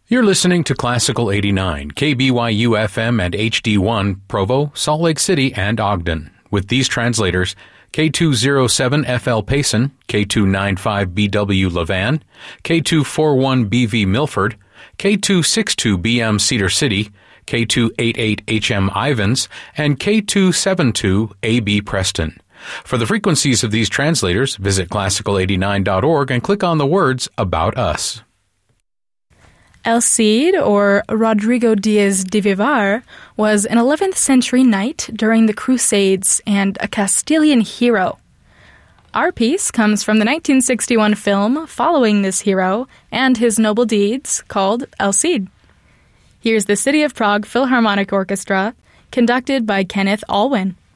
You're listening to Classical 89, KBYU FM and HD1, Provo, Salt Lake City, and Ogden. With these translators, K207FL Payson, K295BW Levan, K241BV Milford, K262BM Cedar City, K288HM Ivans, and K272AB Preston. For the frequencies of these translators, visit classical89.org and click on the words About Us. El Cid, or Rodrigo Diaz de Vivar, was an 11th century knight during the Crusades and a Castilian hero. Our piece comes from the 1961 film following this hero and his noble deeds called El Cid. Here's the City of Prague Philharmonic Orchestra, conducted by Kenneth Alwyn.